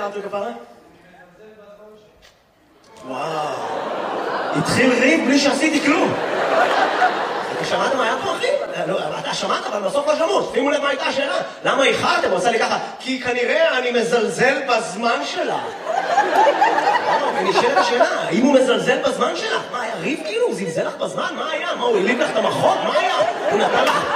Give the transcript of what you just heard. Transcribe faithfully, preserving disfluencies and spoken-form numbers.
איחרתם כפרה? וואו. התחיל ריב בלי שעשיתי כלום. אתה שמעת מה היה פה, אחי? אתה שמעת, אבל בסוף לא שמעו. שימו לב מה הייתה השאלה. למה איחרתם? הוא עשה לי ככה. כי כנראה אני מזלזל בזמן שלה. ונשאלת השאלה, האם הוא מזלזל בזמן שלה? מה, היה ריב כאילו? הוא זלזל לך בזמן? מה היה? מה, הוא הליב לך את המחוק? מה היה? הוא נתן לך...